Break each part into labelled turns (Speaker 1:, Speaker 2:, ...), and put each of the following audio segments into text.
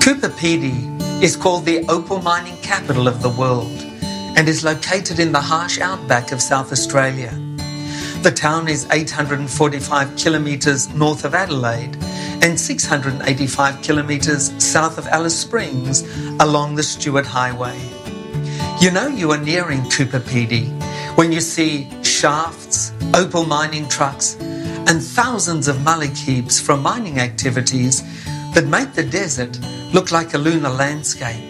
Speaker 1: Coober Pedy is called the opal mining capital of the world and is located in the harsh outback of South Australia. The town is 845 kilometres north of Adelaide and 685 kilometres south of Alice Springs along the Stuart Highway. You know you are nearing Coober Pedy when you see shafts, opal mining trucks and thousands of mullock heaps from mining activities that make the desert look like a lunar landscape.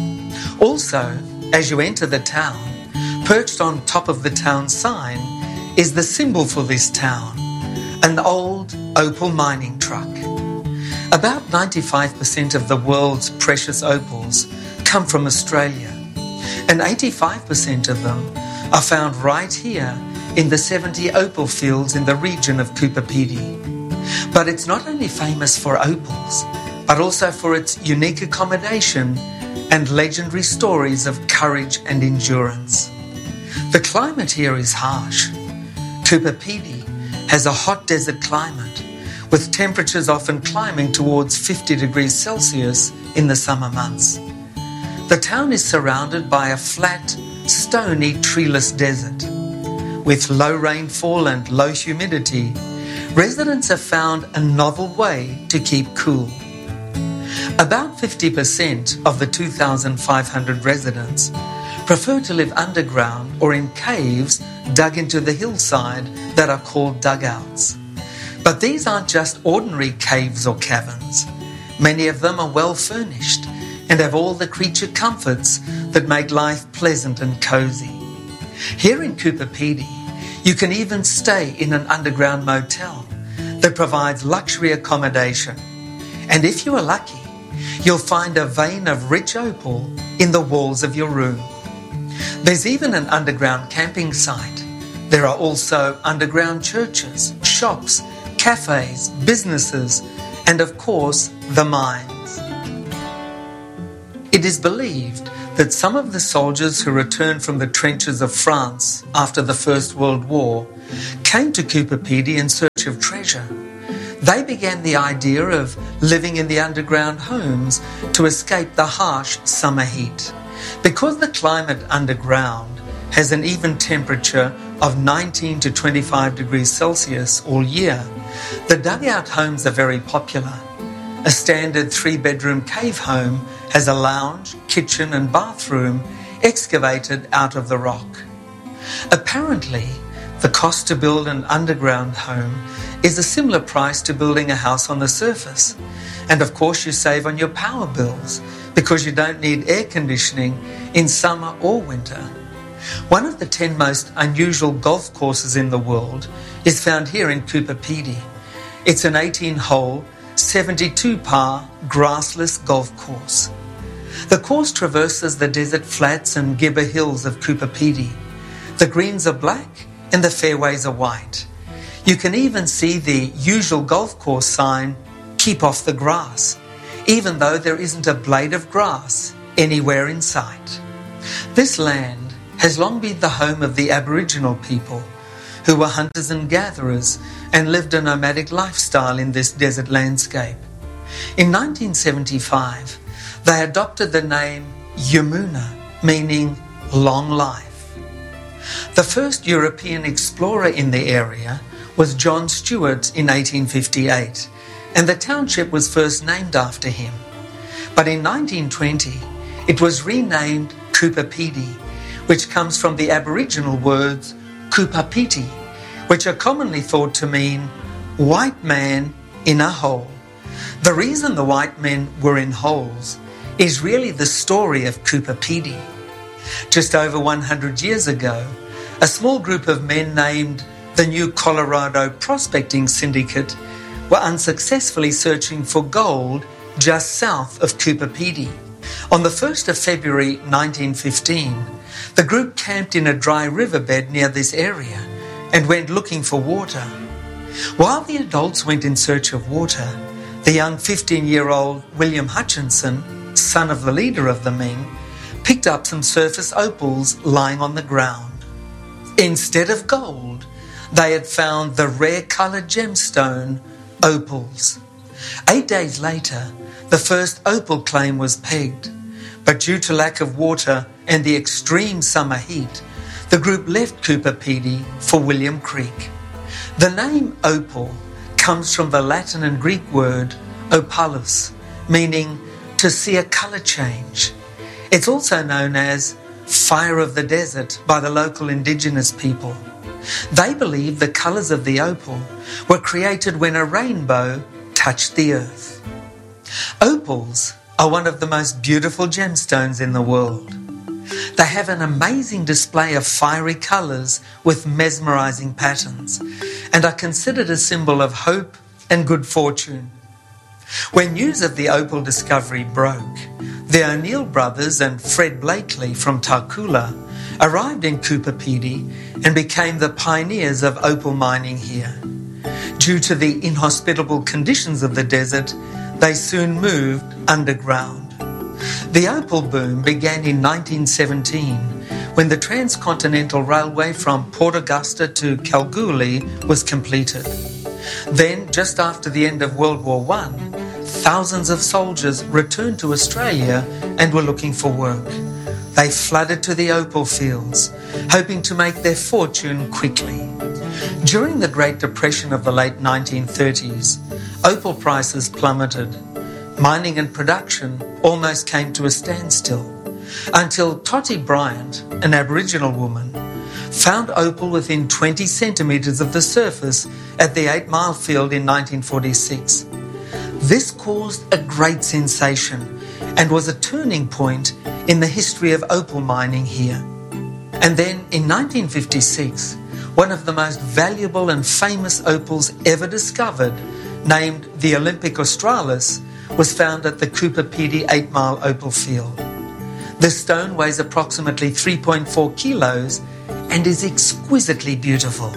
Speaker 1: Also, as you enter the town, perched on top of the town sign is the symbol for this town, an old opal mining truck. About 95% of the world's precious opals come from Australia, and 85% of them are found right here in the 70 opal fields in the region of Coober Pedy. But it's not only famous for opals, but also for its unique accommodation and legendary stories of courage and endurance. The climate here is harsh. Coober Pedy has a hot desert climate, with temperatures often climbing towards 50 degrees Celsius in the summer months. The town is surrounded by a flat, stony, treeless desert. With low rainfall and low humidity, residents have found a novel way to keep cool. About 50% of the 2,500 residents prefer to live underground or in caves dug into the hillside that are called dugouts. But these aren't just ordinary caves or caverns. Many of them are well furnished and have all the creature comforts that make life pleasant and cosy. Here in Coober Pedy, you can even stay in an underground motel that provides luxury accommodation. And if you are lucky, you'll find a vein of rich opal in the walls of your room. There's even an underground camping site. There are also underground churches, shops, cafes, businesses, and of course, the mines. It is believed that some of the soldiers who returned from the trenches of France after the First World War came to Coober Pedy in search of treasure. They began the idea of living in the underground homes to escape the harsh summer heat. Because the climate underground has an even temperature of 19 to 25 degrees Celsius all year, the dugout homes are very popular. A standard 3-bedroom cave home has a lounge, kitchen and bathroom excavated out of the rock. Apparently, the cost to build an underground home is a similar price to building a house on the surface. And of course you save on your power bills because you don't need air conditioning in summer or winter. One of the 10 most unusual golf courses in the world is found here in Coober Pedy. It's an 18-hole, 72-par grassless golf course. The course traverses the desert flats and Gibber Hills of Coober Pedy. The greens are black and the fairways are white. You can even see the usual golf course sign, "Keep off the grass," even though there isn't a blade of grass anywhere in sight. This land has long been the home of the Aboriginal people, who were hunters and gatherers and lived a nomadic lifestyle in this desert landscape. In 1975, they adopted the name Yamuna, meaning long life. The first European explorer in the area was John Stewart in 1858, and the township was first named after him. But in 1920, it was renamed Coober Pedy, which comes from the Aboriginal words Kupapiti, which are commonly thought to mean white man in a hole. The reason the white men were in holes is really the story of Coober Pedy. Just over 100 years ago, a small group of men named the New Colorado Prospecting Syndicate were unsuccessfully searching for gold just south of Coober Pedy. On the 1st of February 1915, the group camped in a dry riverbed near this area and went looking for water. While the adults went in search of water, the young 15-year-old William Hutchinson, son of the leader of the men, picked up some surface opals lying on the ground. Instead of gold, they had found the rare coloured gemstone, opals. 8 days later, the first opal claim was pegged, but due to lack of water and the extreme summer heat, the group left Cooper Pedy for William Creek. The name opal comes from the Latin and Greek word opalus, meaning to see a colour change. It's also known as fire of the desert by the local indigenous people. They believe the colours of the opal were created when a rainbow touched the earth. Opals are one of the most beautiful gemstones in the world. They have an amazing display of fiery colours with mesmerising patterns and are considered a symbol of hope and good fortune. When news of the opal discovery broke, the O'Neill brothers and Fred Blakely from Tarcoola arrived in Cooper Pedy and became the pioneers of opal mining here. Due to the inhospitable conditions of the desert, they soon moved underground. The opal boom began in 1917 when the Transcontinental Railway from Port Augusta to Kalgoorlie was completed. Then, just after the end of World War I, thousands of soldiers returned to Australia and were looking for work. They flooded to the opal fields, hoping to make their fortune quickly. During the Great Depression of the late 1930s, opal prices plummeted. Mining and production almost came to a standstill until Tottie Bryant, an Aboriginal woman, found opal within 20 centimetres of the surface at the 8 Mile field in 1946. This caused a great sensation and was a turning point in the history of opal mining here. And then in 1956, one of the most valuable and famous opals ever discovered, named the Olympic Australis, was found at the Cooper Pedy 8 Mile opal field. The stone weighs approximately 3.4 kilos and is exquisitely beautiful.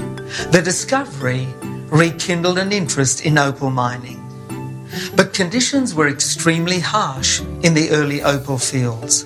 Speaker 1: The discovery rekindled an interest in opal mining. But conditions were extremely harsh in the early opal fields.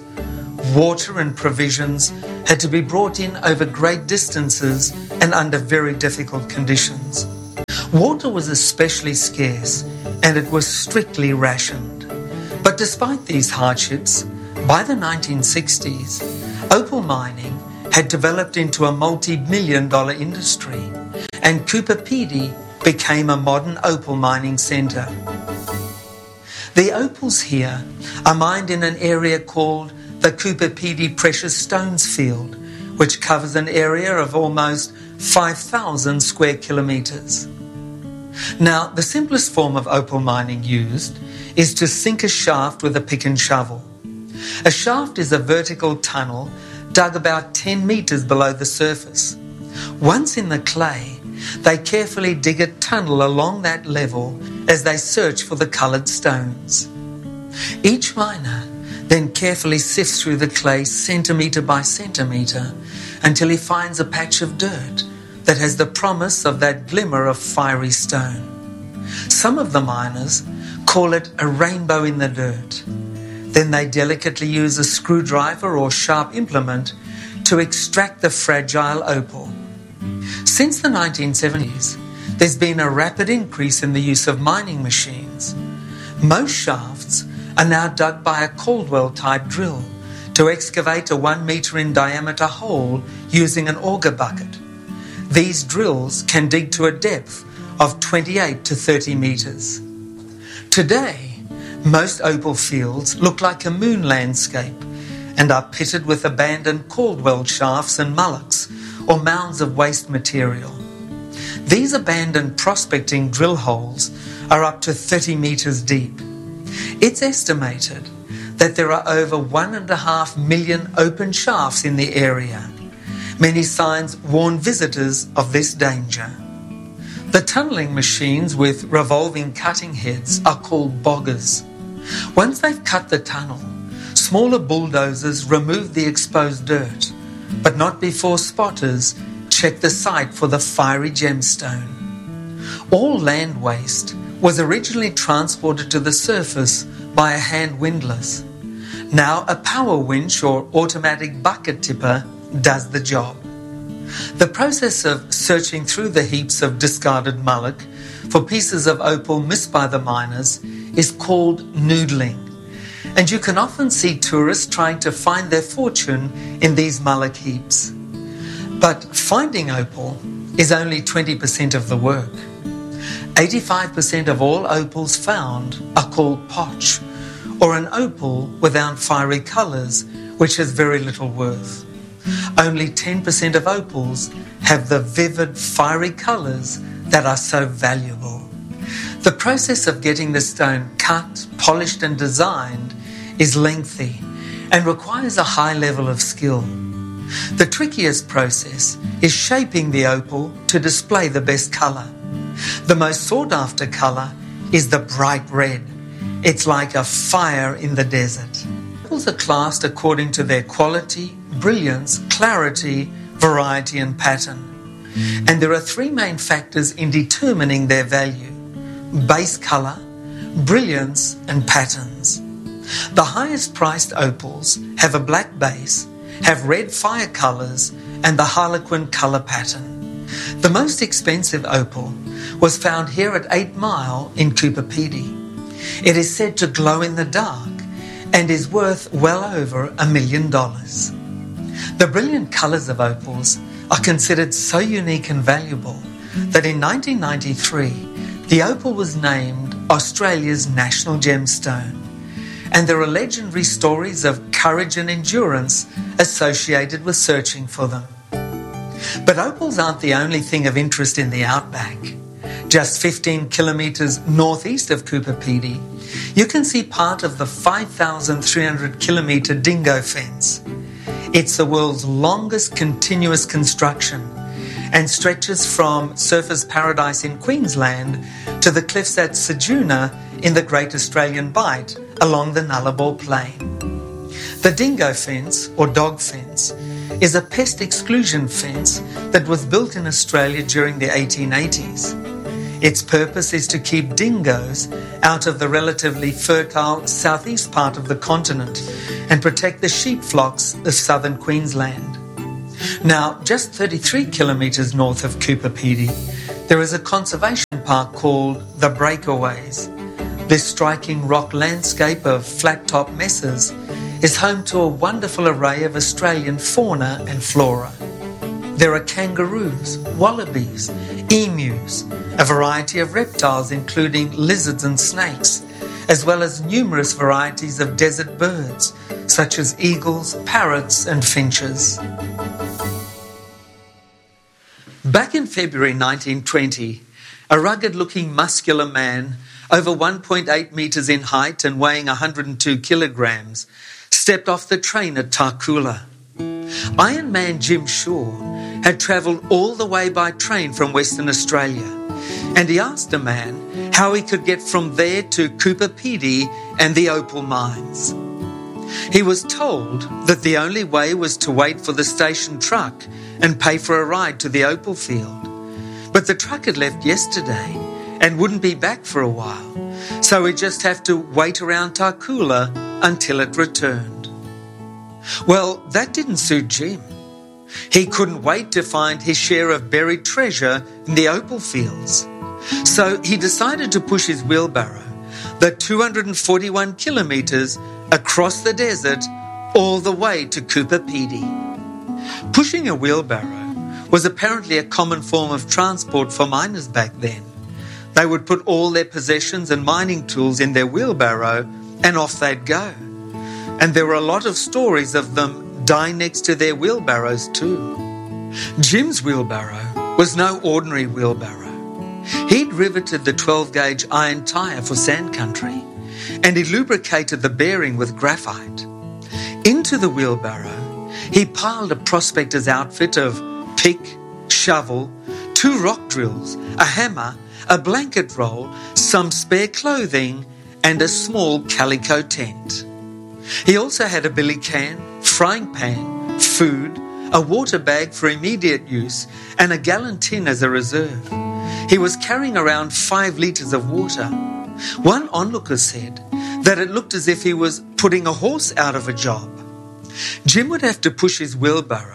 Speaker 1: Water and provisions had to be brought in over great distances and under very difficult conditions. Water was especially scarce and it was strictly rationed. But despite these hardships, by the 1960s, opal mining had developed into a multi-million-dollar industry, and Cooper Pedy became a modern opal mining centre. The opals here are mined in an area called the Cooper Pedy Precious Stones Field, which covers an area of almost 5,000 square kilometres. Now, the simplest form of opal mining used is to sink a shaft with a pick and shovel. A shaft is a vertical tunnel dug about 10 metres below the surface. Once in the clay, they carefully dig a tunnel along that level as they search for the coloured stones. Each miner then carefully sifts through the clay centimetre by centimetre until he finds a patch of dirt that has the promise of that glimmer of fiery stone. Some of the miners call it a rainbow in the dirt. Then they delicately use a screwdriver or sharp implement to extract the fragile opal. Since the 1970s, there's been a rapid increase in the use of mining machines. Most shafts are now dug by a Caldwell-type drill to excavate a 1 metre in diameter hole using an auger bucket. These drills can dig to a depth of 28 to 30 metres. Today, most opal fields look like a moon landscape and are pitted with abandoned Caldwell shafts and mullocks or mounds of waste material. These abandoned prospecting drill holes are up to 30 metres deep. It's estimated that there are over 1.5 million open shafts in the area. Many signs warn visitors of this danger. The tunnelling machines with revolving cutting heads are called boggers. Once they've cut the tunnel, smaller bulldozers remove the exposed dirt, but not before spotters check the site for the fiery gemstone. All land waste was originally transported to the surface by a hand windlass. Now a power winch or automatic bucket tipper does the job. The process of searching through the heaps of discarded mullock for pieces of opal missed by the miners is called noodling, and you can often see tourists trying to find their fortune in these mullock heaps. But finding opal is only 20% of the work. 85% of all opals found are called potch, or an opal without fiery colours, which has very little worth. Only 10% of opals have the vivid fiery colours that are so valuable. The process of getting the stone cut, polished and designed is lengthy and requires a high level of skill. The trickiest process is shaping the opal to display the best colour. The most sought after colour is the bright red. It's like a fire in the desert. Opals are classed according to their quality, brilliance, clarity, variety and pattern. And there are three main factors in determining their value: base colour, brilliance and patterns. The highest priced opals have a black base, have red fire colours and the harlequin colour pattern. The most expensive opal was found here at 8 Mile in Coober Pedy. It is said to glow in the dark and is worth well over $1 million. The brilliant colours of opals are considered so unique and valuable that in 1993 the opal was named Australia's national gemstone, and there are legendary stories of courage and endurance associated with searching for them. But opals aren't the only thing of interest in the outback. Just 15 kilometres northeast of Coober Pedy, you can see part of the 5,300 kilometre Dingo Fence. It's the world's longest continuous construction and stretches from Surfers Paradise in Queensland to the cliffs at Ceduna in the Great Australian Bight along the Nullarbor Plain. The Dingo Fence, or dog fence, is a pest exclusion fence that was built in Australia during the 1880s. Its purpose is to keep dingoes out of the relatively fertile southeast part of the continent and protect the sheep flocks of southern Queensland. Now, just 33 kilometres north of Coober Pedy, there is a conservation park called The Breakaways. This striking rock landscape of flat-top mesas is home to a wonderful array of Australian fauna and flora. There are kangaroos, wallabies, emus, a variety of reptiles including lizards and snakes, as well as numerous varieties of desert birds such as eagles, parrots and finches. Back in February 1920, a rugged-looking muscular man, over 1.8 metres in height and weighing 102 kilograms, stepped off the train at Tarcoola. Iron Man Jim Shaw had travelled all the way by train from Western Australia, and he asked a man how he could get from there to Coober Pedy and the opal mines. He was told that the only way was to wait for the station truck and pay for a ride to the opal field. But the truck had left yesterday and wouldn't be back for a while, so he'd just have to wait around Tarcoola until it returned. Well, that didn't suit Jim. He couldn't wait to find his share of buried treasure in the opal fields. So he decided to push his wheelbarrow the 241 kilometres across the desert all the way to Coober Pedy. Pushing a wheelbarrow was apparently a common form of transport for miners back then. They would put all their possessions and mining tools in their wheelbarrow and off they'd go. And there were a lot of stories of them dying next to their wheelbarrows too. Jim's wheelbarrow was no ordinary wheelbarrow. He'd riveted the 12-gauge iron tyre for sand country, and he lubricated the bearing with graphite. Into the wheelbarrow, he piled a prospector's outfit of pick, shovel, 2 rock drills, a hammer, a blanket roll, some spare clothing, and a small calico tent. He also had a billy can, frying pan, food, a water bag for immediate use, and a gallon tin as a reserve. He was carrying around 5 litres of water. One onlooker said that it looked as if he was putting a horse out of a job. Jim would have to push his wheelbarrow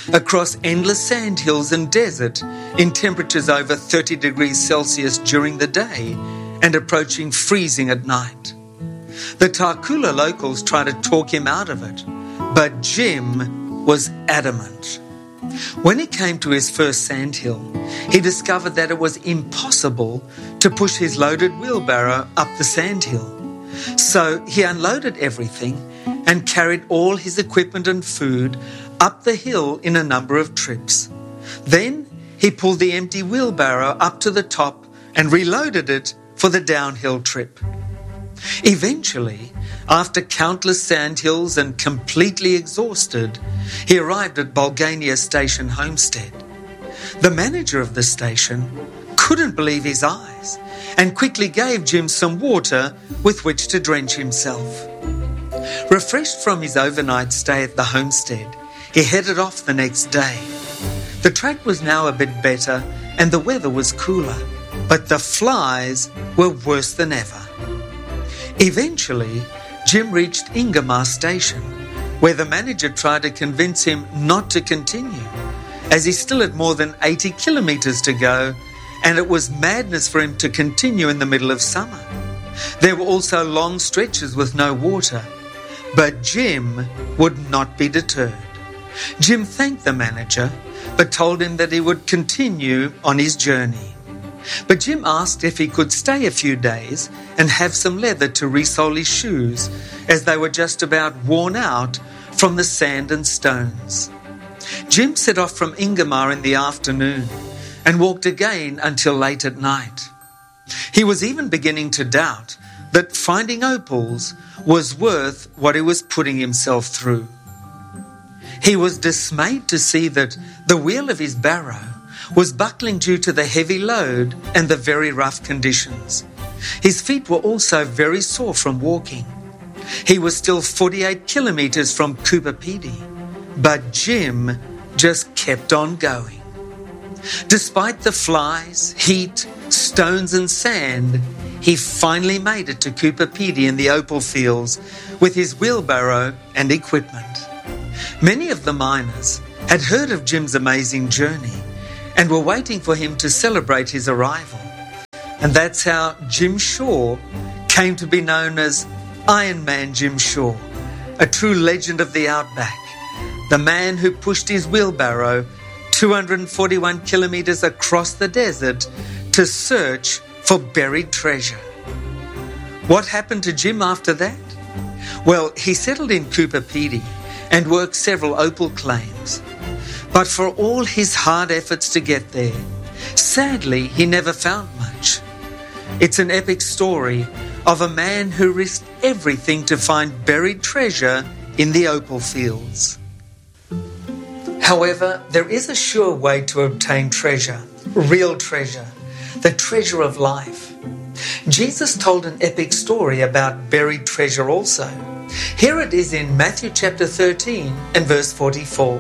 Speaker 1: across endless sandhills and desert in temperatures over 30 degrees Celsius during the day and approaching freezing at night. The Tarcoola locals tried to talk him out of it, but Jim was adamant. When he came to his first sandhill, he discovered that it was impossible to push his loaded wheelbarrow up the sandhill. So he unloaded everything and carried all his equipment and food up the hill in a number of trips. Then he pulled the empty wheelbarrow up to the top and reloaded it for the downhill trip. Eventually, after countless sandhills and completely exhausted, he arrived at Bulgania Station Homestead. The manager of the station couldn't believe his eyes and quickly gave Jim some water with which to drench himself. Refreshed from his overnight stay at the homestead, he headed off the next day. The track was now a bit better and the weather was cooler, but the flies were worse than ever. Eventually, Jim reached Ingomar Station, where the manager tried to convince him not to continue, as he still had more than 80 kilometres to go, and it was madness for him to continue in the middle of summer. There were also long stretches with no water, but Jim would not be deterred. Jim thanked the manager, but told him that he would continue on his journey. But Jim asked if he could stay a few days and have some leather to resole his shoes, as they were just about worn out from the sand and stones. Jim set off from Ingomar in the afternoon and walked again until late at night. He was even beginning to doubt that finding opals was worth what he was putting himself through. He was dismayed to see that the wheel of his barrow was buckling due to the heavy load and the very rough conditions. His feet were also very sore from walking. He was still 48 kilometres from Coober Pedy, but Jim just kept on going. Despite the flies, heat, stones and sand, he finally made it to Coober Pedy in the opal fields with his wheelbarrow and equipment. Many of the miners had heard of Jim's amazing journey and were waiting for him to celebrate his arrival. And that's how Jim Shaw came to be known as Iron Man Jim Shaw, a true legend of the outback, the man who pushed his wheelbarrow 241 kilometres across the desert to search for buried treasure. What happened to Jim after that? Well, he settled in Coober Pedy and worked several opal claims. But for all his hard efforts to get there, sadly, he never found much. It's an epic story of a man who risked everything to find buried treasure in the opal fields. However, there is a sure way to obtain treasure, real treasure, the treasure of life. Jesus told an epic story about buried treasure also. Here it is in Matthew chapter 13 and verse 44.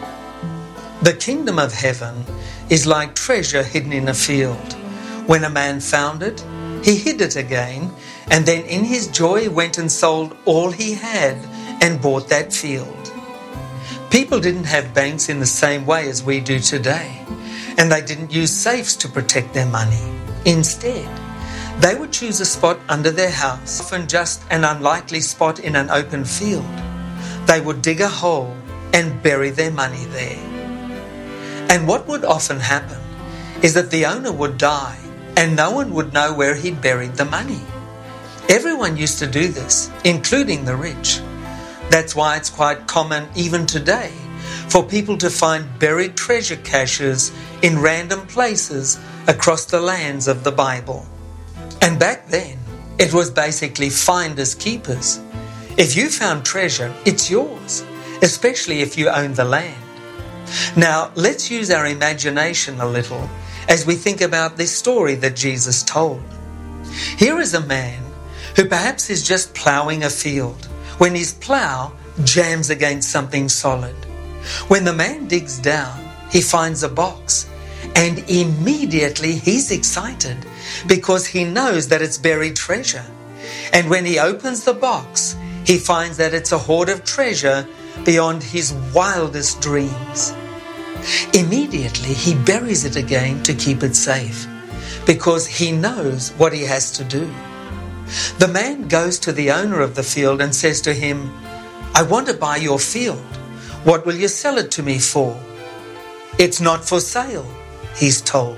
Speaker 1: The kingdom of heaven is like treasure hidden in a field. When a man found it, he hid it again, and then in his joy went and sold all he had and bought that field. People didn't have banks in the same way as we do today, and they didn't use safes to protect their money. Instead, they would choose a spot under their house, often just an unlikely spot in an open field. They would dig a hole and bury their money there. And what would often happen is that the owner would die and no one would know where he'd buried the money. Everyone used to do this, including the rich. That's why it's quite common even today for people to find buried treasure caches in random places across the lands of the Bible. And back then, it was basically finders keepers. If you found treasure, it's yours, especially if you own the land. Now, let's use our imagination a little as we think about this story that Jesus told. Here is a man who perhaps is just ploughing a field when his plough jams against something solid. When the man digs down, he finds a box, and immediately he's excited because he knows that it's buried treasure. And when he opens the box, he finds that it's a hoard of treasure beyond his wildest dreams. Immediately he buries it again to keep it safe, because he knows what he has to do. The man goes to the owner of the field and says to him, "I want to buy your field. What will you sell it to me for?" "It's not for sale," he's told.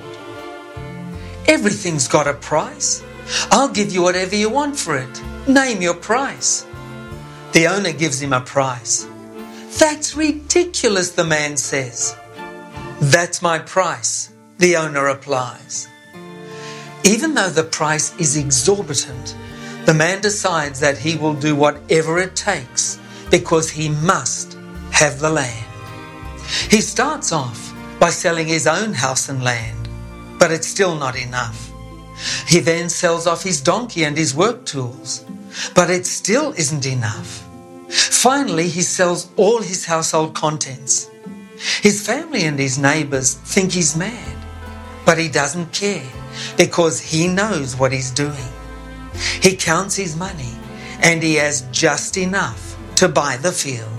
Speaker 1: "Everything's got a price. I'll give you whatever you want for it. Name your price." The owner gives him a price. "That's ridiculous," the man says. "That's my price," the owner replies. Even though the price is exorbitant, the man decides that he will do whatever it takes because he must have the land. He starts off by selling his own house and land, but it's still not enough. He then sells off his donkey and his work tools, but it still isn't enough. Finally, he sells all his household contents. His family and his neighbors think he's mad, but he doesn't care because he knows what he's doing. He counts his money and he has just enough to buy the field.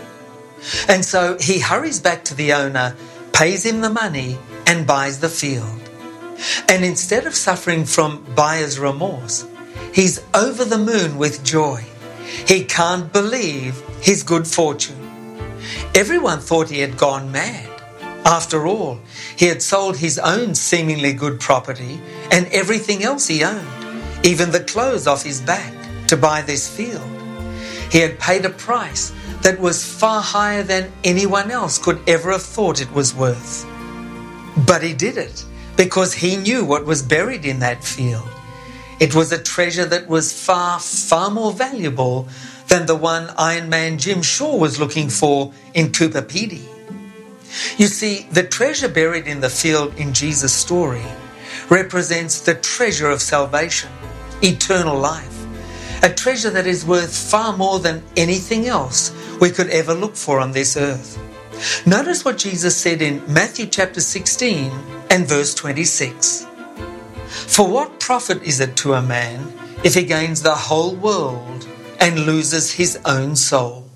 Speaker 1: And so he hurries back to the owner, pays him the money and buys the field. And instead of suffering from buyer's remorse, he's over the moon with joy. He can't believe his good fortune. Everyone thought he had gone mad. After all, he had sold his own seemingly good property and everything else he owned, even the clothes off his back, to buy this field. He had paid a price that was far higher than anyone else could ever have thought it was worth. But he did it because he knew what was buried in that field. It was a treasure that was far, far more valuable than the one Iron Man Jim Shaw was looking for in Cooper Pedy. You see, the treasure buried in the field in Jesus' story represents the treasure of salvation, eternal life, a treasure that is worth far more than anything else we could ever look for on this earth. Notice what Jesus said in Matthew chapter 16 and verse 26. "For what profit is it to a man if he gains the whole world and loses his own soul?"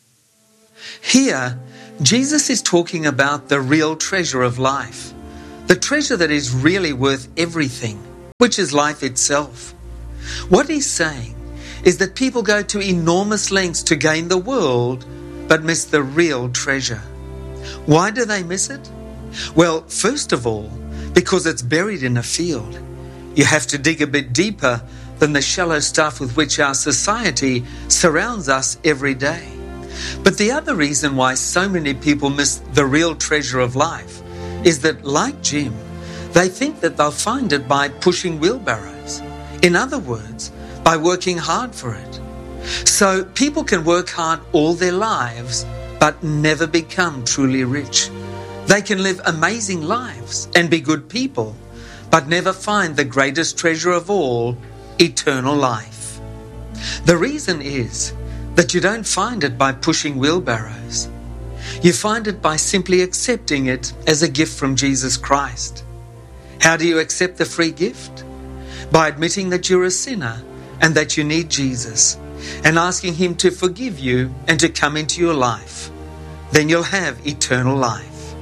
Speaker 1: Here, Jesus is talking about the real treasure of life, the treasure that is really worth everything, which is life itself. What he's saying is that people go to enormous lengths to gain the world, but miss the real treasure. Why do they miss it? Well, first of all, because it's buried in a field. You have to dig a bit deeper than the shallow stuff with which our society surrounds us every day. But the other reason why so many people miss the real treasure of life is that, like Jim, they think that they'll find it by pushing wheelbarrows. In other words, by working hard for it. So people can work hard all their lives, but never become truly rich. They can live amazing lives and be good people, but never find the greatest treasure of all, eternal life. The reason is that you don't find it by pushing wheelbarrows. You find it by simply accepting it as a gift from Jesus Christ. How do you accept the free gift? By admitting that you're a sinner and that you need Jesus, and asking Him to forgive you and to come into your life. Then you'll have eternal life.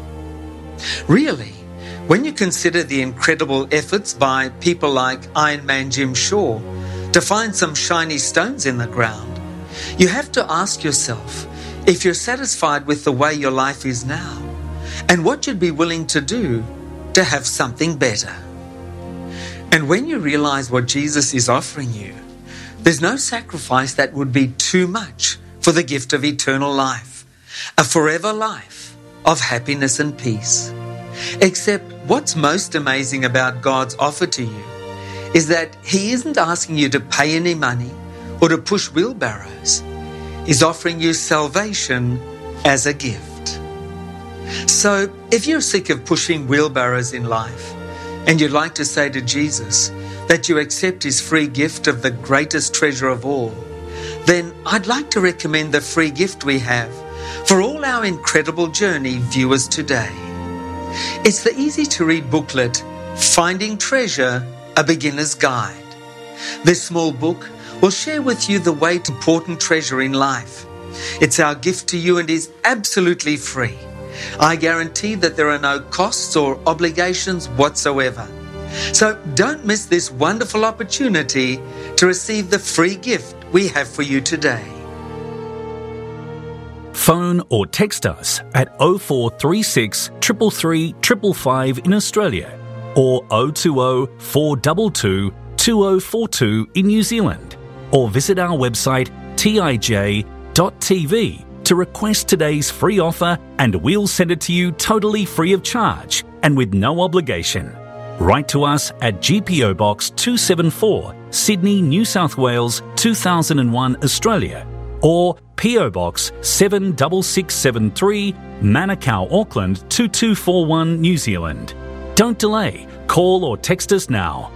Speaker 1: Really, when you consider the incredible efforts by people like Iron Man Jim Shaw to find some shiny stones in the ground, you have to ask yourself if you're satisfied with the way your life is now, and what you'd be willing to do to have something better. And when you realize what Jesus is offering you, there's no sacrifice that would be too much for the gift of eternal life, a forever life of happiness and peace. Except what's most amazing about God's offer to you is that He isn't asking you to pay any money or to push wheelbarrows. He's offering you salvation as a gift. So if you're sick of pushing wheelbarrows in life and you'd like to say to Jesus that you accept His free gift of the greatest treasure of all, then I'd like to recommend the free gift we have for all our incredible journey viewers today. It's the easy-to-read booklet, Finding Treasure, A Beginner's Guide. This small book will share with you the way to important treasure in life. It's our gift to you and is absolutely free. I guarantee that there are no costs or obligations whatsoever. So don't miss this wonderful opportunity to receive the free gift we have for you today.
Speaker 2: Phone or text us at 0436 333 555 in Australia or 020 422 2042 in New Zealand, or visit our website tij.tv to request today's free offer, and we'll send it to you totally free of charge and with no obligation. Write to us at GPO Box 274, Sydney, New South Wales 2001, Australia, or PO Box 76673, Manukau, Auckland 2241, New Zealand. Don't delay. Call or text us now.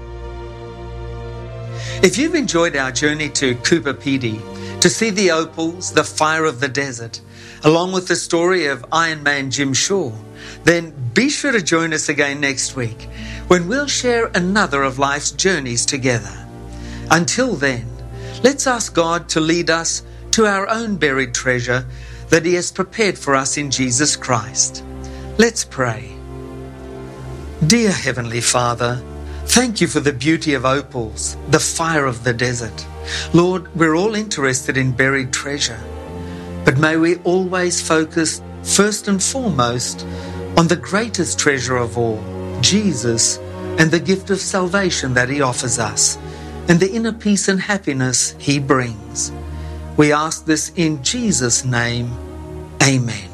Speaker 1: If you've enjoyed our journey to Cooper Pedy, to see the opals, the fire of the desert, along with the story of Iron Man Jim Shaw, then be sure to join us again next week when we'll share another of life's journeys together. Until then, let's ask God to lead us to our own buried treasure that He has prepared for us in Jesus Christ. Let's pray. Dear Heavenly Father, thank you for the beauty of opals, the fire of the desert. Lord, we're all interested in buried treasure, but may we always focus first and foremost on the greatest treasure of all, Jesus, and the gift of salvation that He offers us, and the inner peace and happiness He brings. We ask this in Jesus' name. Amen.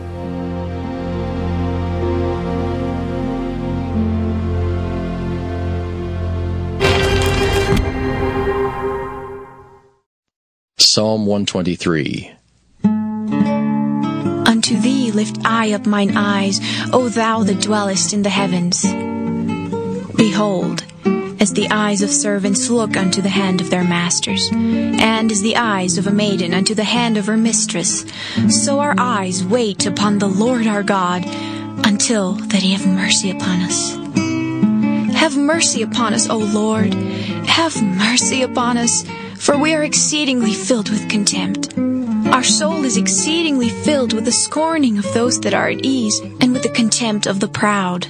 Speaker 3: Psalm 123.
Speaker 4: Unto thee lift I up mine eyes, O thou that dwellest in the heavens. Behold, as the eyes of servants look unto the hand of their masters, and as the eyes of a maiden unto the hand of her mistress, so our eyes wait upon the Lord our God, until that He have mercy upon us. Have mercy upon us, O Lord, have mercy upon us, for we are exceedingly filled with contempt. Our soul is exceedingly filled with the scorning of those that are at ease, and with the contempt of the proud.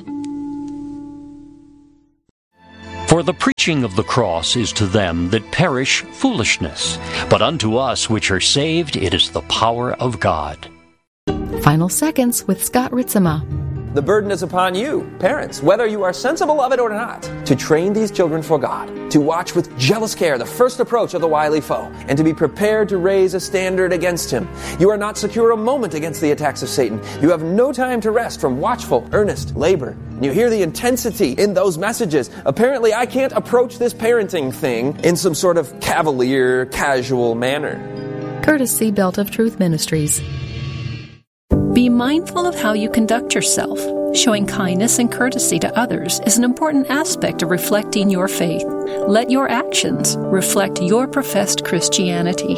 Speaker 5: For the preaching of the cross is to them that perish foolishness, but unto us which are saved it is the power of God.
Speaker 6: Final Seconds with Scott Ritzema.
Speaker 7: The burden is upon you, parents, whether you are sensible of it or not, to train these children for God, to watch with jealous care the first approach of the wily foe, and to be prepared to raise a standard against him. You are not secure a moment against the attacks of Satan. You have no time to rest from watchful, earnest labor. And you hear the intensity in those messages. Apparently, I can't approach this parenting thing in some sort of cavalier, casual manner.
Speaker 6: Courtesy Belt of Truth Ministries.
Speaker 8: Be mindful of how you conduct yourself. Showing kindness and courtesy to others is an important aspect of reflecting your faith. Let your actions reflect your professed Christianity.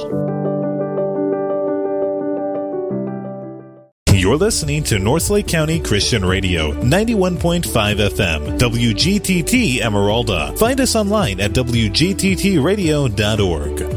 Speaker 9: You're listening to Northlake County Christian Radio, 91.5 FM, WGTT Emeralda. Find us online at wgttradio.org.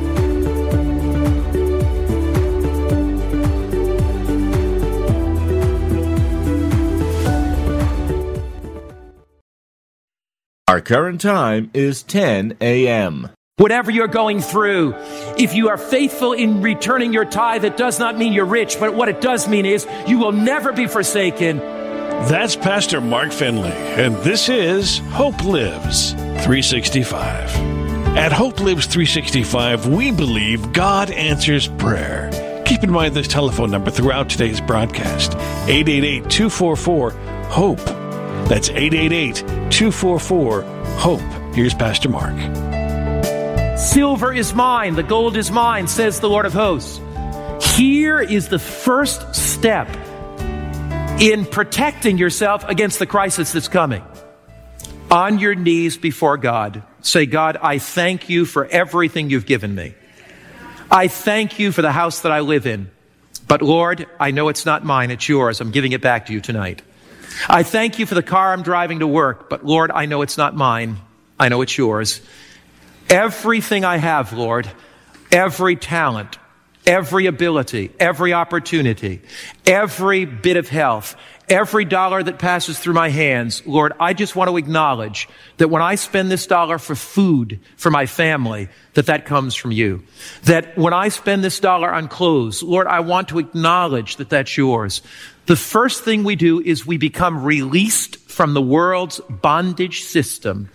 Speaker 10: Our current time is 10 a.m.
Speaker 11: Whatever you're going through, if you are faithful in returning your tithe, it does not mean you're rich, but what it does mean is you will never be forsaken.
Speaker 12: That's Pastor Mark Finley, and this is Hope Lives 365. At Hope Lives 365, we believe God answers prayer. Keep in mind this telephone number throughout today's broadcast, 888-244-HOPE. That's 888-244-HOPE. Here's Pastor Mark.
Speaker 11: Silver is mine, the gold is mine, says the Lord of hosts. Here is the first step in protecting yourself against the crisis that's coming. On your knees before God, say, God, I thank you for everything you've given me. I thank you for the house that I live in. But Lord, I know it's not mine, it's yours. I'm giving it back to you tonight. I thank you for the car I'm driving to work, but Lord, I know it's not mine. I know it's yours. Everything I have, Lord, every talent, every ability, every opportunity, every bit of health, every dollar that passes through my hands, Lord, I just want to acknowledge that when I spend this dollar for food for my family, that comes from you. That when I spend this dollar on clothes, Lord, I want to acknowledge that that's yours. The first thing we do is we become released from the world's bondage system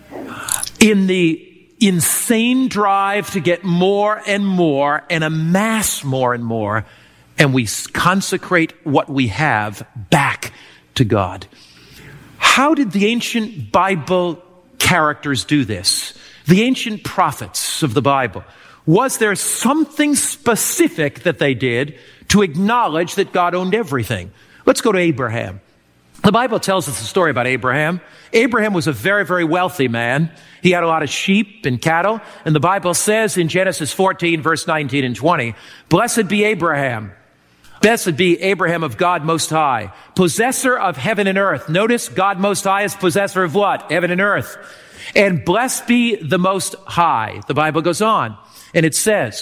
Speaker 11: in the insane drive to get more and more and amass more and more, and we consecrate what we have back to God. How did the ancient Bible characters do this? The ancient prophets of the Bible. Was there something specific that they did to acknowledge that God owned everything? Let's go to Abraham. The Bible tells us a story about Abraham. Abraham was a very, very wealthy man. He had a lot of sheep and cattle. And the Bible says in Genesis 14, verse 19 and 20, "Blessed be Abraham. Blessed be Abraham of God Most High, possessor of heaven and earth." Notice God Most High is possessor of what? Heaven and earth. "And blessed be the Most High." The Bible goes on and it says,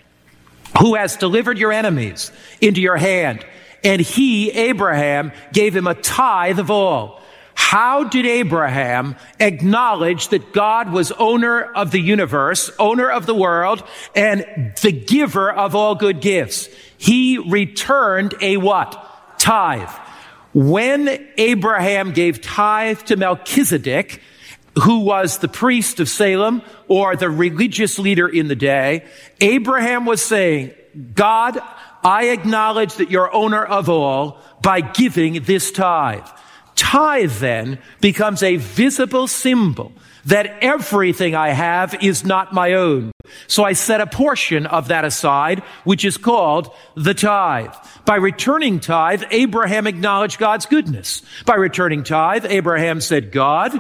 Speaker 11: "Who has delivered your enemies into your hand. And he, Abraham, gave him a tithe of all." How did Abraham acknowledge that God was owner of the universe, owner of the world, and the giver of all good gifts? He returned a what? Tithe. When Abraham gave tithe to Melchizedek, who was the priest of Salem or the religious leader in the day, Abraham was saying, God, I acknowledge that you're owner of all by giving this tithe. Tithe then becomes a visible symbol that everything I have is not my own. So I set a portion of that aside, which is called the tithe. By returning tithe, Abraham acknowledged God's goodness. By returning tithe, Abraham said, God,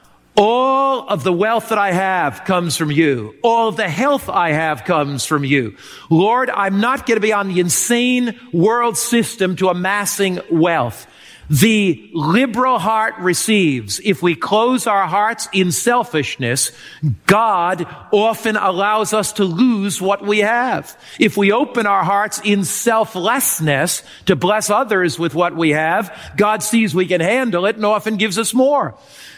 Speaker 11: all of the wealth that I have comes from you. All of the health I have comes from you. Lord, I'm not going to be on the insane world system to amassing wealth. The liberal heart receives. If we close our hearts in selfishness, God often allows us to lose what we have. If we open our hearts in selflessness to bless others with what we have, God sees we can handle it and often gives us more.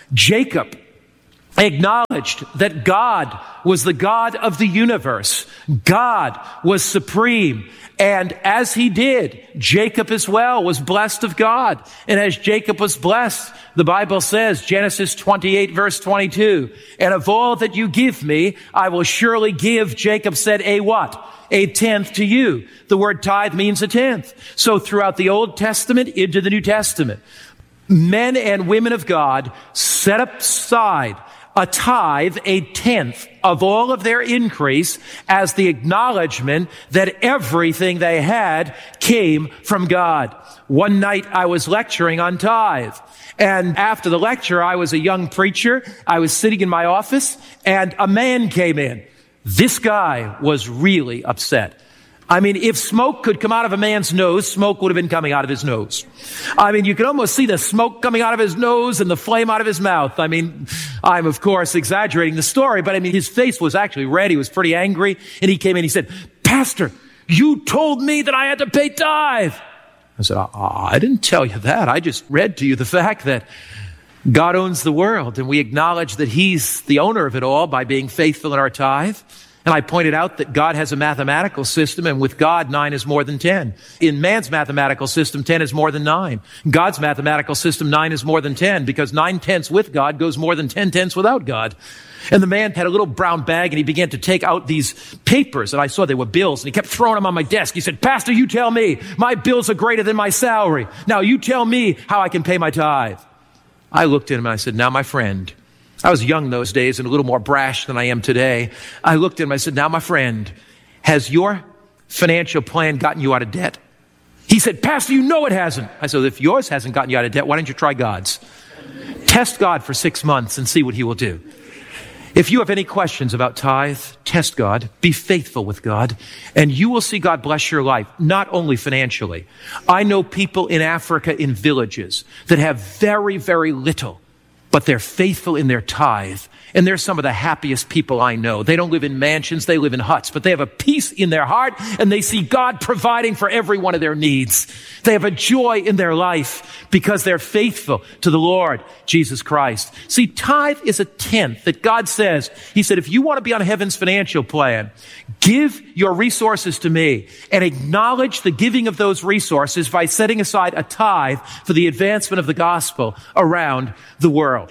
Speaker 11: Jacob acknowledged that God was the God of the universe. God was supreme. And as he did, Jacob as well was blessed of God. And as Jacob was blessed, the Bible says, Genesis 28 verse 22, and of all that you give me, I will surely give, Jacob said, a what? A tenth to you. The word tithe means a tenth. So throughout the Old Testament into the New Testament, men and women of God set aside a tithe, a tenth of all of their increase as the acknowledgement that everything they had came from God. One night I was lecturing on tithe. And after the lecture, I was a young preacher. I was sitting in my office and a man came in. This guy was really upset. I mean, if smoke could come out of a man's nose, smoke would have been coming out of his nose. I mean, you could almost see the smoke coming out of his nose and the flame out of his mouth. I mean, I'm of course exaggerating the story, but I mean, his face was actually red. He was pretty angry. And he came in, he said, Pastor, you told me that I had to pay tithe. I said, I didn't tell you that. I just read to you the fact that God owns the world and we acknowledge that he's the owner of it all by being faithful in our tithe. And I pointed out that God has a mathematical system, and with God, 9 is more than 10. In man's mathematical system, 10 is more than 9. In God's mathematical system, 9 is more than 10, because 9 tenths with God goes more than 10 tenths without God. And the man had a little brown bag, and he began to take out these papers, and I saw they were bills, and he kept throwing them on my desk. He said, Pastor, you tell me. My bills are greater than my salary. Now you tell me how I can pay my tithe. I looked at him, and I said, now, my friend, I was young those days and a little more brash than I am today. I looked at him, I said, now, my friend, has your financial plan gotten you out of debt? He said, Pastor, you know it hasn't. I said, if yours hasn't gotten you out of debt, why don't you try God's? Test God for 6 months and see what he will do. If you have any questions about tithe, test God, be faithful with God, and you will see God bless your life, not only financially. I know people in Africa in villages that have very, very little, but they're faithful in their tithe. And they're some of the happiest people I know. They don't live in mansions, they live in huts, but they have a peace in their heart and they see God providing for every one of their needs. They have a joy in their life because they're faithful to the Lord Jesus Christ. See, tithe is a tenth that God says. He said, if you want to be on heaven's financial plan, give your resources to me and acknowledge the giving of those resources by setting aside a tithe for the advancement of the gospel around the world.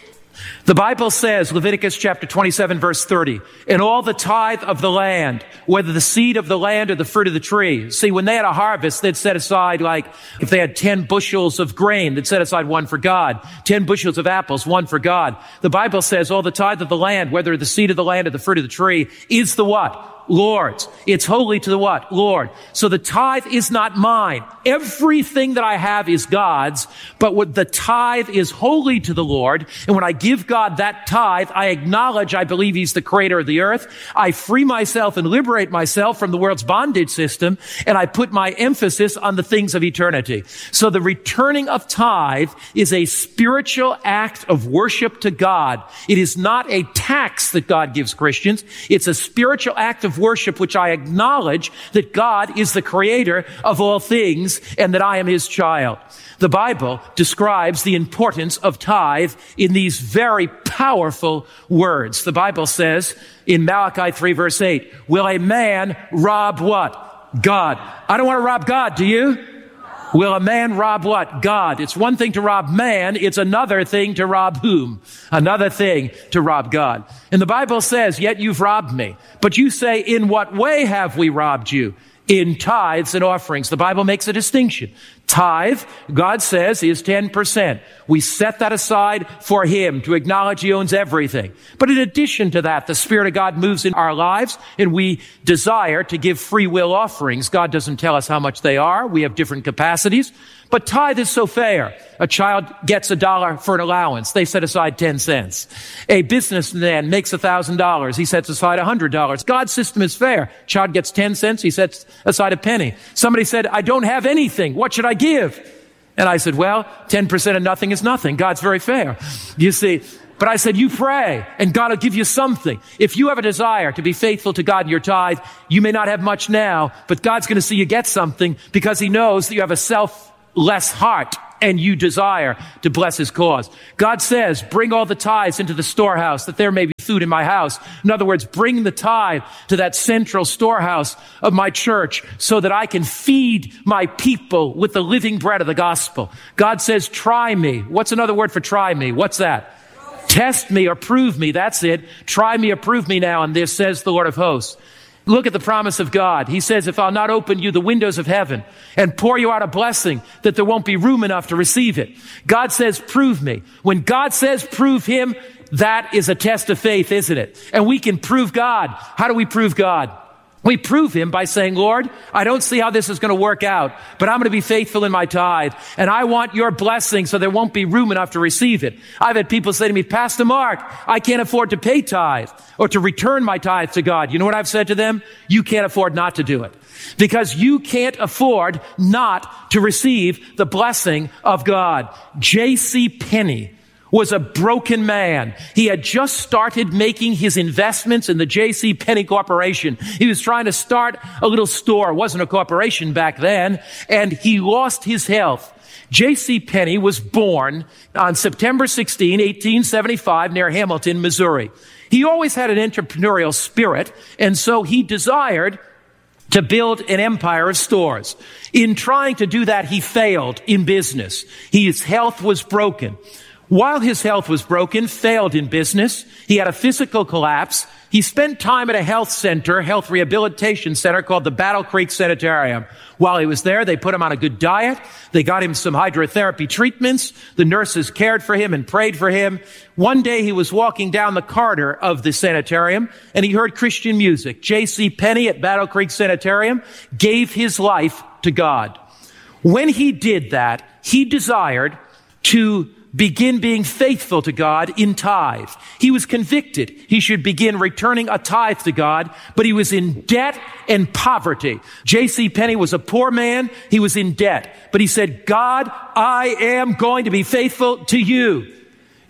Speaker 11: The Bible says, Leviticus chapter 27, verse 30, and all the tithe of the land, whether the seed of the land or the fruit of the tree. See, when they had a harvest, they'd set aside, like, if they had 10 bushels of grain, they'd set aside one for God. 10 bushels of apples, one for God. The Bible says all the tithe of the land, whether the seed of the land or the fruit of the tree, is the what? Lord's. It's holy to the what? Lord. So the tithe is not mine. Everything that I have is God's, but what the tithe is holy to the Lord. And when I give God that tithe, I acknowledge I believe He's the creator of the earth. I free myself and liberate myself from the world's bondage system, and I put my emphasis on the things of eternity. So the returning of tithe is a spiritual act of worship to God. It is not a tax that God gives Christians. It's a spiritual act of worship which I acknowledge that God is the creator of all things and that I am His child. The Bible describes the importance of tithe in these very powerful words. The Bible says in Malachi 3 verse 8, will a man rob what? God. I don't want to rob God, do you? Will a man rob what? God. It's one thing to rob man. It's another thing to rob whom? Another thing to rob God. And the Bible says, yet you've robbed me. But you say, in what way have we robbed you? In tithes and offerings. The Bible makes a distinction. Tithe, God says, is 10%. We set that aside for Him to acknowledge He owns everything. But in addition to that, the Spirit of God moves in our lives and we desire to give free will offerings. God doesn't tell us how much they are. We have different capacities. But tithe is so fair. A child gets $1 for an allowance. They set aside 10 cents. A businessman makes $1,000. He sets aside $100. God's system is fair. Child gets 10 cents. He sets aside a penny. Somebody said, I don't have anything. What should I give? And I said, well, 10% of nothing is nothing. God's very fair. You see, but I said, you pray and God will give you something. If you have a desire to be faithful to God in your tithe, you may not have much now, but God's going to see you get something because He knows that you have a selfless heart and you desire to bless His cause. God says, bring all the tithes into the storehouse that there may be food in my house. In other words, bring the tithe to that central storehouse of my church so that I can feed my people with the living bread of the gospel. God says, try me. What's another word for try me? What's that? Test me or prove me. That's it. Try me or prove me now. And this says the Lord of hosts. Look at the promise of God. He says, if I'll not open you the windows of heaven and pour you out a blessing, that there won't be room enough to receive it. God says, prove me. When God says, prove Him, that is a test of faith, isn't it? And we can prove God. How do we prove God? We prove Him by saying, Lord, I don't see how this is going to work out, but I'm going to be faithful in my tithe, and I want your blessing so there won't be room enough to receive it. I've had people say to me, Pastor Mark, I can't afford to pay tithe or to return my tithe to God. You know what I've said to them? You can't afford not to do it. Because you can't afford not to receive the blessing of God. J.C. Penney was a broken man. He had just started making his investments in the J.C. Penney Corporation. He was trying to start a little store. It wasn't a corporation back then. And he lost his health. J.C. Penney was born on September 16, 1875, near Hamilton, Missouri. He always had an entrepreneurial spirit, and so he desired to build an empire of stores. In trying to do that, he failed in business. His health was broken. While his health was broken, failed in business, he had a physical collapse. He spent time at a health rehabilitation center called the Battle Creek Sanitarium. While he was there, they put him on a good diet. They got him some hydrotherapy treatments. The nurses cared for him and prayed for him. One day he was walking down the corridor of the sanitarium and he heard Christian music. J.C. Penney at Battle Creek Sanitarium gave his life to God. When he did that, he desired to begin being faithful to God in tithe. He was convicted he should begin returning a tithe to God, but he was in debt and poverty. J.C. Penney was a poor man. He was in debt, but he said, God, I am going to be faithful to you.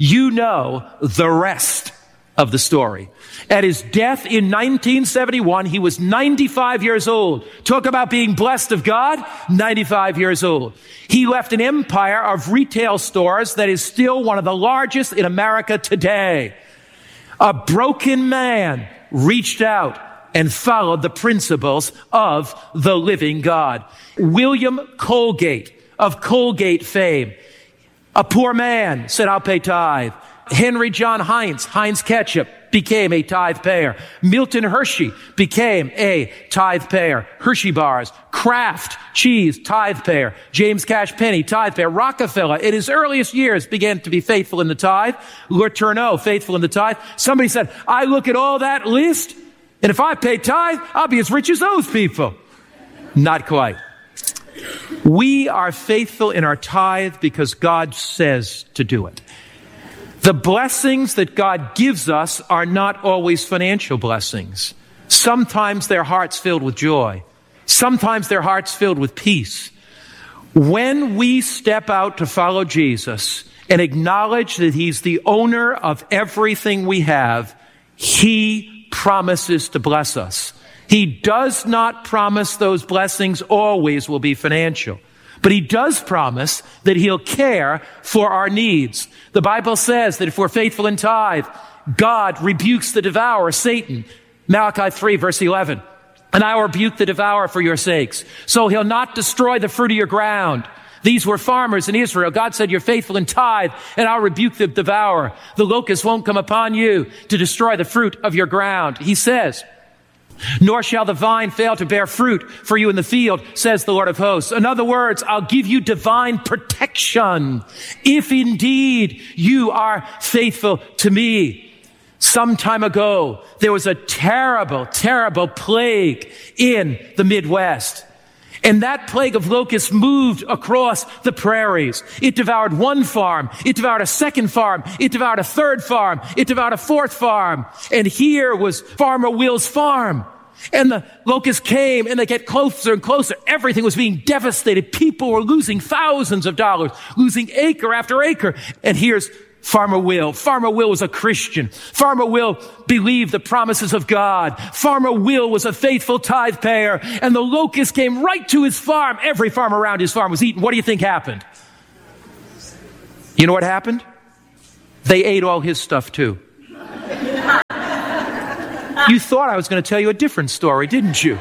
Speaker 11: You know the rest of the story. At his death in 1971, he was 95 years old. Talk about being blessed of God, 95 years old. He left an empire of retail stores that is still one of the largest in America today. A broken man reached out and followed the principles of the living God. William Colgate, of Colgate fame, a poor man said, I'll pay tithe. Henry John Heinz, Heinz Ketchup, became a tithe payer. Milton Hershey became a tithe payer. Hershey bars, Kraft cheese, tithe payer. James Cash Penney, tithe payer. Rockefeller, in his earliest years, began to be faithful in the tithe. Letourneau, faithful in the tithe. Somebody said, I look at all that list, and if I pay tithe, I'll be as rich as those people. Not quite. We are faithful in our tithe because God says to do it. The blessings that God gives us are not always financial blessings. Sometimes they're hearts filled with joy. Sometimes they're hearts filled with peace. When we step out to follow Jesus and acknowledge that He's the owner of everything we have, He promises to bless us. He does not promise those blessings always will be financial. But He does promise that He'll care for our needs. The Bible says that if we're faithful in tithe, God rebukes the devourer, Satan. Malachi 3, verse 11. And I will rebuke the devourer for your sakes. So he'll not destroy the fruit of your ground. These were farmers in Israel. God said, you're faithful in tithe, and I'll rebuke the devourer. The locust won't come upon you to destroy the fruit of your ground. He says, nor shall the vine fail to bear fruit for you in the field, says the Lord of hosts. In other words, I'll give you divine protection if indeed you are faithful to me. Some time ago, there was a terrible, terrible plague in the Midwest. And that plague of locusts moved across the prairies. It devoured one farm. It devoured a second farm. It devoured a third farm. It devoured a fourth farm. And here was Farmer Will's farm. And the locusts came and they get closer and closer. Everything was being devastated. People were losing thousands of dollars, losing acre after acre. And here's Farmer Will. Farmer Will was a Christian. Farmer Will believed the promises of God. Farmer Will was a faithful tithe payer. And the locusts came right to his farm. Every farm around his farm was eaten. What do you think happened? You know what happened? They ate all his stuff too. You thought I was going to tell you a different story, didn't you?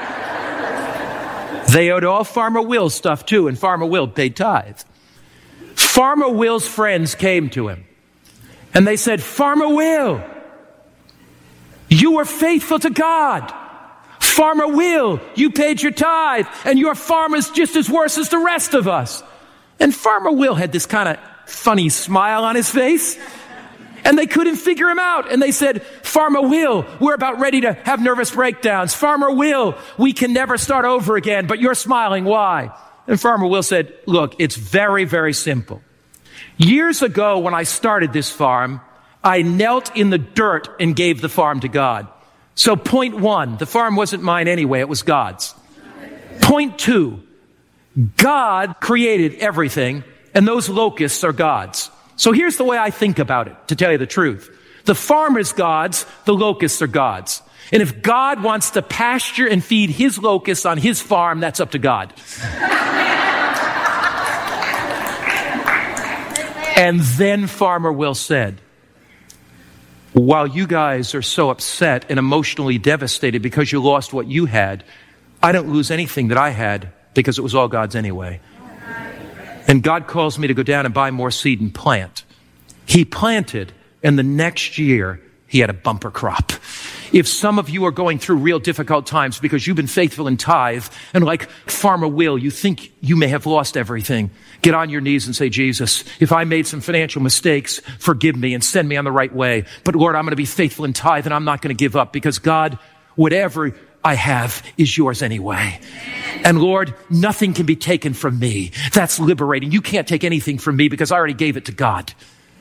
Speaker 11: They ate all Farmer Will's stuff too, and Farmer Will paid tithe. Farmer Will's friends came to him, and they said, Farmer Will, you were faithful to God. Farmer Will, you paid your tithe, and your farm is just as worse as the rest of us. And Farmer Will had this kind of funny smile on his face. And they couldn't figure him out. And they said, Farmer Will, we're about ready to have nervous breakdowns. Farmer Will, we can never start over again, but you're smiling. Why? And Farmer Will said, look, it's very, very simple. Years ago, when I started this farm, I knelt in the dirt and gave the farm to God. So point one, the farm wasn't mine anyway, it was God's. Point two, God created everything, and those locusts are God's. So here's the way I think about it, to tell you the truth. The farm is God's, the locusts are God's. And if God wants to pasture and feed his locusts on his farm, that's up to God. And then Farmer Will said, while you guys are so upset and emotionally devastated because you lost what you had, I don't lose anything that I had because it was all God's anyway. And God calls me to go down and buy more seed and plant. He planted, and the next year, he had a bumper crop. If some of you are going through real difficult times because you've been faithful in tithe, and like Farmer Will, you think you may have lost everything, get on your knees and say, Jesus, if I made some financial mistakes, forgive me and send me on the right way. But Lord, I'm going to be faithful in tithe, and I'm not going to give up because God, whatever I have is yours anyway. And Lord, nothing can be taken from me. That's liberating. You can't take anything from me because I already gave it to God.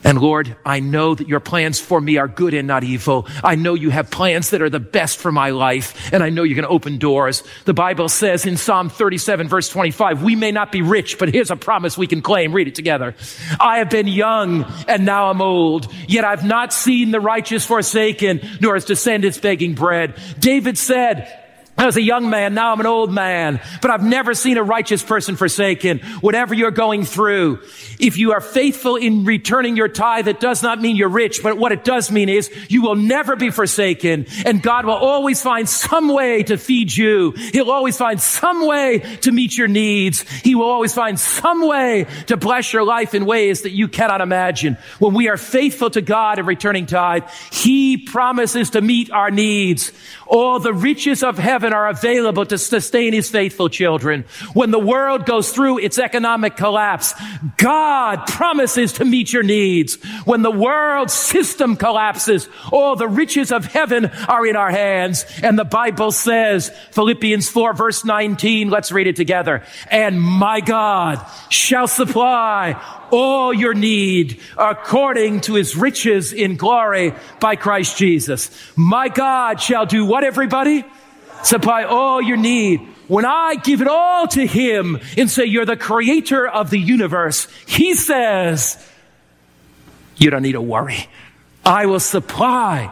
Speaker 11: And Lord, I know that your plans for me are good and not evil. I know you have plans that are the best for my life, and I know you're going to open doors. The Bible says in Psalm 37, verse 25, we may not be rich, but here's a promise we can claim. Read it together. I have been young, and now I'm old, yet I've not seen the righteous forsaken, nor his descendants begging bread. David said, I was a young man, now I'm an old man, but I've never seen a righteous person forsaken. Whatever you're going through, if you are faithful in returning your tithe, it does not mean you're rich, but what it does mean is you will never be forsaken, and God will always find some way to feed you. He'll always find some way to meet your needs. He will always find some way to bless your life in ways that you cannot imagine. When we are faithful to God in returning tithe, He promises to meet our needs. All the riches of heaven are available to sustain His faithful children. When the world goes through its economic collapse, God promises to meet your needs. When the world system collapses, all the riches of heaven are in our hands. And the Bible says, Philippians 4 verse 19, let's read it together. And my God shall supply all your need according to His riches in glory by Christ Jesus. My God shall do what, everybody? Supply all your need. When I give it all to Him and say, you're the creator of the universe, He says, you don't need to worry. I will supply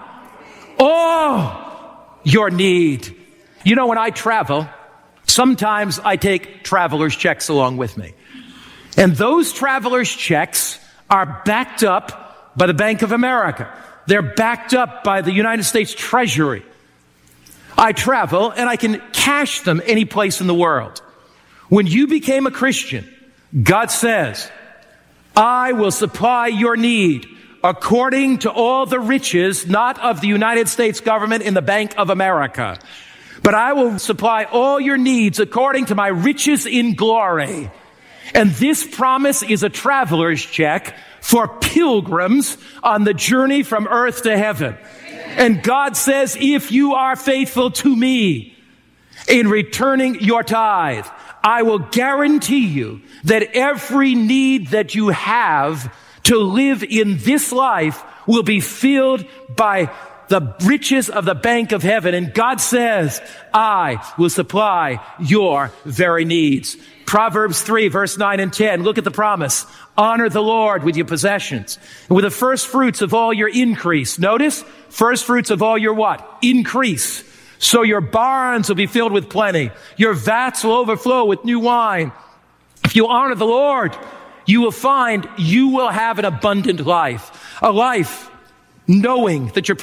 Speaker 11: all your need. You know, when I travel, sometimes I take traveler's checks along with me. And those traveler's checks are backed up by the Bank of America. They're backed up by the United States Treasury. I travel and I can cash them any place in the world. When you became a Christian, God says, I will supply your need according to all the riches, not of the United States government in the Bank of America, but I will supply all your needs according to my riches in glory. And this promise is a traveler's check for pilgrims on the journey from earth to heaven. And God says, if you are faithful to me in returning your tithe, I will guarantee you that every need that you have to live in this life will be filled by the riches of the Bank of Heaven. And God says, I will supply your very needs. Proverbs 3, verse 9 and 10. Look at the promise. Honor the Lord with your possessions and with the first fruits of all your increase. Notice, first fruits of all your what? Increase. So your barns will be filled with plenty. Your vats will overflow with new wine. If you honor the Lord, you will find you will have an abundant life. A life knowing that your